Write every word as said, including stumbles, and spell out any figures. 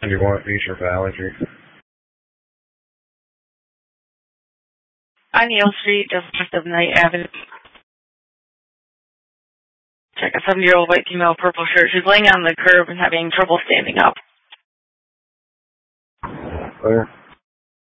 Do you want feature for allergy? On Yale Street, just west of Knight Avenue. Check a seventy-year-old white female, purple shirt. She's laying on the curb and having trouble standing up. Clear.